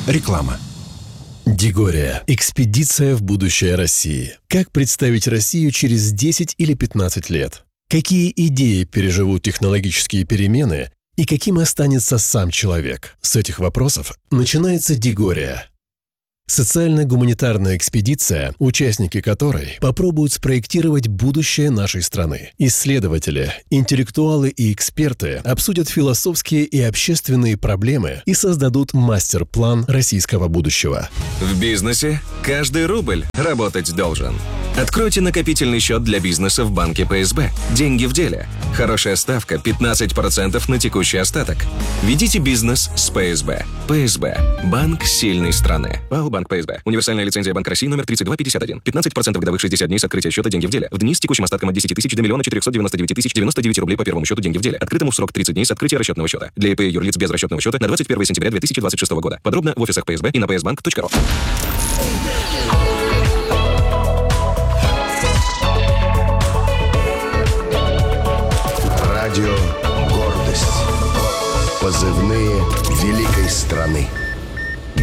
Реклама. Дигория. Экспедиция в будущее России. Как представить Россию через 10 или 15 лет? Какие идеи переживут технологические перемены и каким останется сам человек? С этих вопросов начинается Дигория. Социально-гуманитарная экспедиция, участники которой попробуют спроектировать будущее нашей страны. Исследователи, интеллектуалы и эксперты обсудят философские и общественные проблемы и создадут мастер-план российского будущего. В бизнесе каждый рубль работать должен. Откройте накопительный счет для бизнеса в банке ПСБ. Деньги в деле. Хорошая ставка 15% на текущий остаток. Ведите бизнес с ПСБ. ПСБ. Банк сильной страны. Банк ПСБ. Универсальная лицензия Банк России номер 3251. 15% годовых 60 дней с открытия счета деньги в деле. В дни с текущим остатком от 10 тысяч до 1 499 099 рублей по первому счету деньги в деле. Открытому в срок 30 дней с открытия расчетного счета. Для ИП и юрлиц без расчетного счета на 21 сентября 2026 года. Подробно в офисах ПСБ и на psbank.ru. Радио «Гордость». Позывные великой страны.